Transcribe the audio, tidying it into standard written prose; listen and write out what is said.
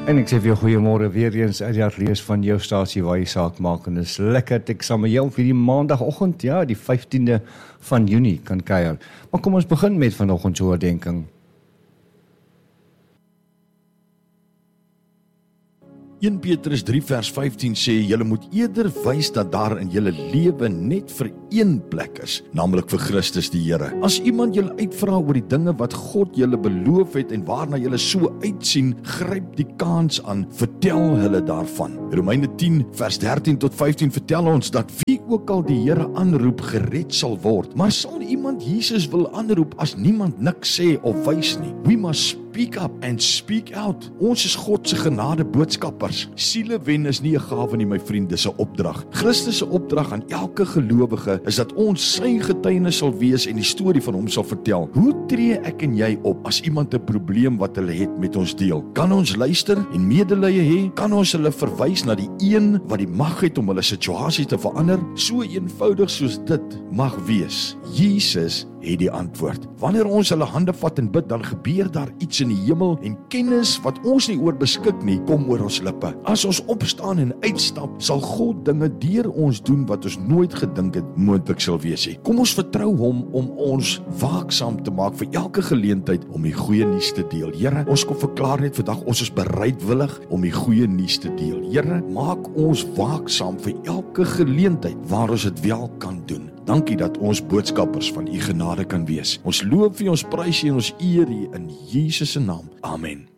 En ek sê vir jou goeiemôre weer eens uit die ateljee van jou stasie waar jy saak maak en dit is lekker dat ek saam met jou vir die maandagoggend, ja, die 15de van Junie kan kuier. Maar kom ons begin met vanoggend se oordeenking. 1 Petrus 3 vers 15 sê, julle moet eerder wys dat daar in julle lewe net vir een plek is, naamlik vir Christus die Here. As iemand julle uitvra oor die dinge wat God julle beloof het en waarna julle so uitsien, gryp die kans aan, vertel hulle daarvan. Romeine 10 vers 13 tot 15 vertel ons dat wie ook al die Here aanroep, gered sal word. Maar sal iemand Jesus wil aanroep as niemand niks sê of wys nie? We must speak up and speak out. Ons is God se genade boodskappers. Siele wen is nie 'n gawe nie, my vriend, dis 'n opdrag. Christus se opdrag aan elke gelowige is dat ons sy getuienis sal wees en die storie van hom sal vertel. Hoe tree ek en jy op as iemand 'n probleem wat hulle het met ons deel? Kan ons luister en medelee hê? Kan ons hulle verwys na die een wat die mag het om hulle situasie te verander? So eenvoudig soos dit mag wees. Jesus het die antwoord. Wanneer ons hulle hande vat en bid, dan gebeur daar iets in die hemel en kennis wat ons nie oor beskik nie, kom oor ons lippe. As ons opstaan en uitstap, sal God dinge deur ons doen wat ons nooit gedink het moontlik sal wees nie. Kom ons vertrou hom om ons waaksaam te maak vir elke geleentheid om die goeie nuus te deel. Here, ons kom verklaar net vandag, ons is bereidwillig om die goeie nuus te deel. Here, maak ons waaksaam vir elke geleentheid waar ons dit wel kan doen. Dankie dat ons boodskappers van u genade kan wees. Ons loof vir ons prys en ons eer u in Jesus se naam. Amen.